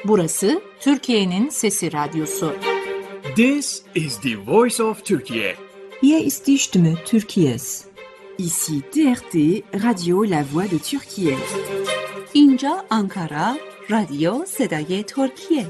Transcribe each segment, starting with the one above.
Burası Türkiye'nin Sesi Radyosu. This is the voice of Turkey. Hier ist die Stimme Türkiye's. Ici TRT, Radio La Voix de Türkiye. اینجا آنکارا، رادیو صدای ترکیه.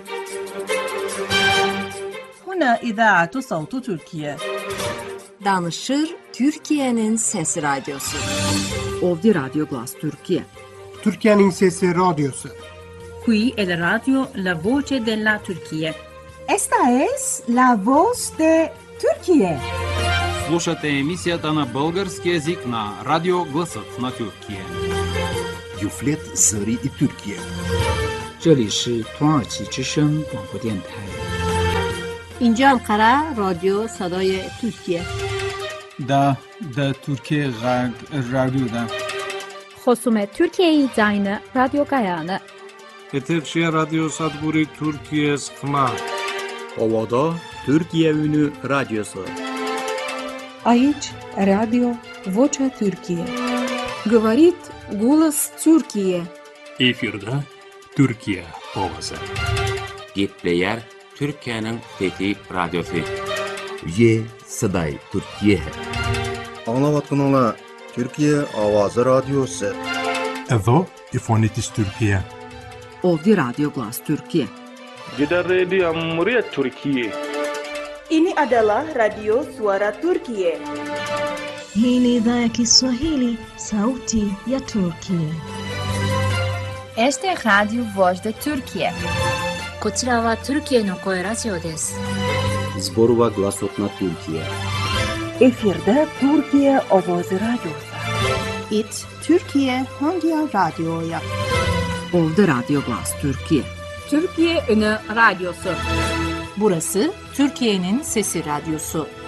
هنا إذاعة صوت تركيا. Danışır Türkiye'nin Sesi Radyosu. Ovdje Radio Glas Türkiye. Türkiye'nin Sesi Radyosu. Qui è la radio La Voce della Turchia. Esta es La Voz de Turquie. Слушате емисията на български език на Радио Гласът на Türkiye. Юфлет Зари и Türkiye. 这里是土耳其之声广播电台。 اینجا Ankara رادیو صدای ترکیه. دا ترکیه رادیو خصوم Türkiye زاین رادیو گایانه. Etekşehir Radyo Sadburi Türkiye Sıkma. Ovada Türkiye Ünü Radyosu. Aici Radio Vocea Türkiye. Говорит голос Türkiye. Efirde Türkiye Ovası. Gitleyer Türkiye'nin Fethi Radyosu. Ye Saday Türkiye. Anlavatkanala Türkiye Avazı Radyosu. Evo İfonitis Türkiye. Ovdje Radio Glas Türkiye. Gidan Radio Muryat Türkiye. Ini adalah Radio Suara Turkiye. Hii ni idhaa ya Kiswahili, Sauti ya Turkiye. Este es Radio Voz de Turkiye. こちらはトルキエの声ラジオです。 Zborova Glasotna Türkiye. Efirde Türkiye Ovozi Radyosu. It Türkiye Hangi Radyo'ya? Ovdje Radio Glas Türkiye. Türkiye Ünü Radyosu. Burası Türkiye'nin Sesi Radyosu.